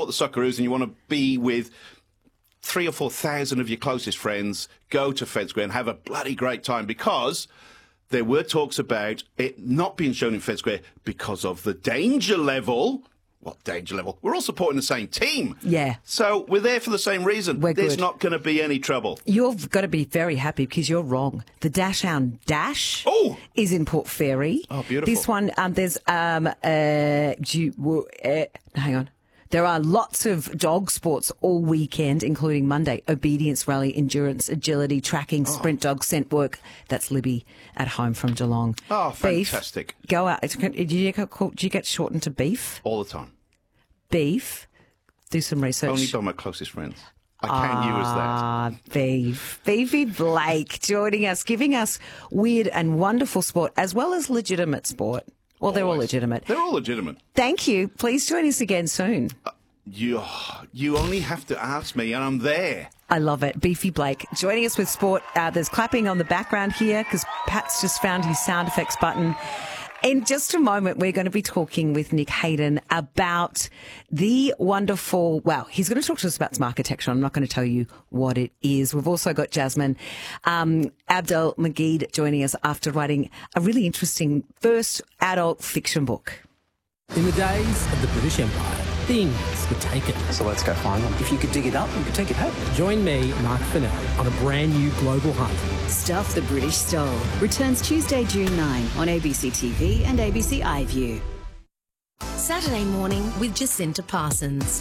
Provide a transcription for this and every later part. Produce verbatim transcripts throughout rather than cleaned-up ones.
support the Socceroos and you want to be with three or four thousand of your closest friends, go to Fed Square and have a bloody great time, because there were talks about it not being shown in Fed Square because of the danger level. What danger level? We're all supporting the same team. Yeah. So we're there for the same reason. We're There's good. not going to be any trouble. You've got to be very happy because you're wrong. The Dachshund Dash Oh! is in Port Fairy. Oh, beautiful. This one, um, there's, um, uh, do you, uh, hang on. There are lots of dog sports all weekend, including Monday. Obedience rally, endurance, agility, tracking, sprint dog, scent work. That's Libby at home from Geelong. Oh, Beef, fantastic. go out. Do you, get, do you get shortened to beef? All the time. Beef. Do some research. Only by my closest friends. I can use that. Ah, Beef. Beefy Blake joining us, giving us weird and wonderful sport as well as legitimate sport. Well, they're all Always. legitimate. They're all legitimate. Thank you. Please join us again soon. You, you only have to ask me, and I'm there. I love it. Beefy Blake joining us with sport. Uh, there's clapping on the background here because Pat's just found his sound effects button. In just a moment, we're going to be talking with Nick Hayden about the wonderful, well, he's going to talk to us about some architecture. I'm not going to tell you what it is. We've also got Jasmine um, Abdel Magid joining us after writing a really interesting first adult fiction book. In the days of the British Empire, things were taken. So let's go find them. If you could dig it up, you could take it home. Join me, Mark Fennell, on a brand new global hunt. Stuff the British Stole returns Tuesday, June ninth on A B C T V and A B C iView. Saturday morning with Jacinta Parsons.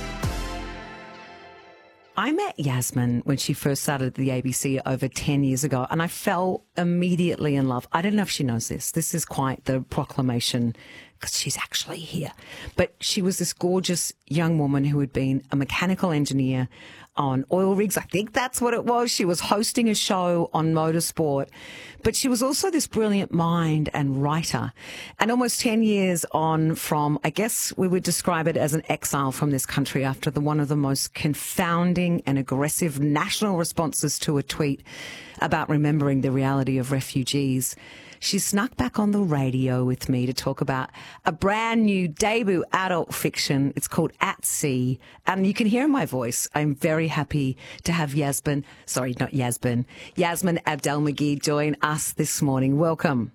I met Yasmin when she first started at the A B C over ten years ago, and I fell immediately in love. I don't know if she knows this. This is quite the proclamation because she's actually here. But she was this gorgeous young woman who had been a mechanical engineer on oil rigs. I think that's what it was. She was hosting a show on motorsport, but she was also this brilliant mind and writer. And almost ten years on from, I guess we would describe it as an exile from this country after the one of the most confounding and aggressive national responses to a tweet about remembering the reality of refugees. She snuck back on the radio with me to talk about a brand new debut adult fiction. It's called At Sea. And you can hear in my voice, I'm very happy to have Yasmin, sorry, not Yasmin, Yasmin Abdel Magid join us this morning. Welcome.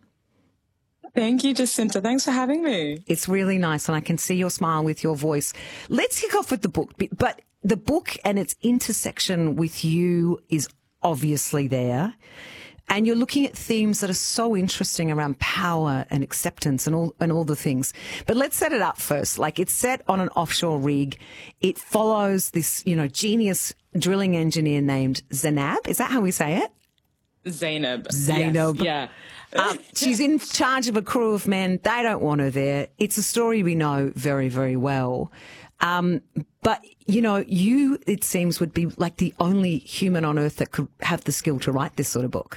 Thank you, Jacinta. Thanks for having me. It's really nice, and I can see your smile with your voice. Let's kick off with the book, but the book and its intersection with you is obviously there. And you're looking at themes that are so interesting around power and acceptance and all and all the things. But let's set it up first. Like, it's set on an offshore rig. It follows this, you know, genius drilling engineer named Zainab. Is that how we say it? Zainab. Zainab. Yes, yeah. Um, she's in charge of a crew of men. They don't want her there. It's a story we know very, very well. Um, but, you know, you, it seems, would be like the only human on earth that could have the skill to write this sort of book.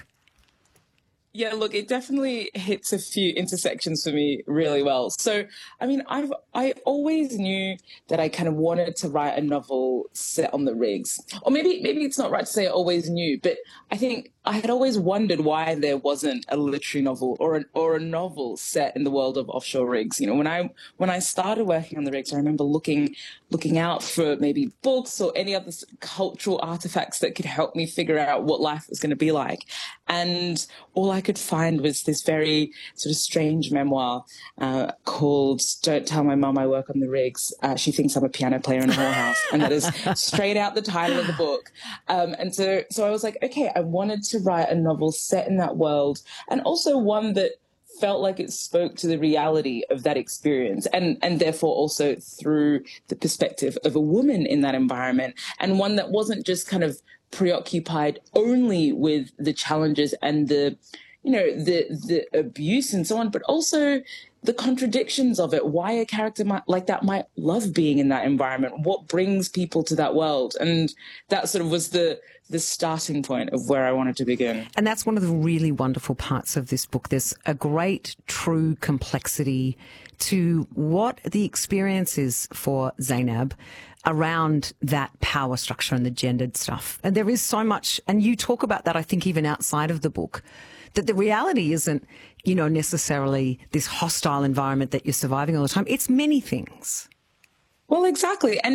Yeah, look, it definitely hits a few intersections for me really well. So, I mean, I've I always knew that I kind of wanted to write a novel set on the rigs. Or maybe maybe it's not right to say I always knew, but I think I had always wondered why there wasn't a literary novel or an, or a novel set in the world of offshore rigs. You know, when I when I started working on the rigs, I remember looking looking out for maybe books or any other cultural artifacts that could help me figure out what life was going to be like. And all I could find was this very sort of strange memoir uh, called Don't Tell My Mum I Work on the Rigs. Uh, she thinks I'm a piano player in a whorehouse. And that is straight out the title of the book. Um, and so, so I was like, okay, I wanted to write a novel set in that world, and also one that felt like it spoke to the reality of that experience, and and therefore also through the perspective of a woman in that environment, and one that wasn't just kind of preoccupied only with the challenges and the, you know, the the abuse and so on, but also the contradictions of it, why a character might, like that might love being in that environment, what brings people to that world. And that sort of was the the starting point of where I wanted to begin. And that's one of the really wonderful parts of this book. There's a great true complexity to what the experience is for Zainab around that power structure and the gendered stuff. And there is so much, and you talk about that, I think, even outside of the book, that the reality isn't, you know, necessarily this hostile environment that you're surviving all the time. It's many things. Well, exactly. And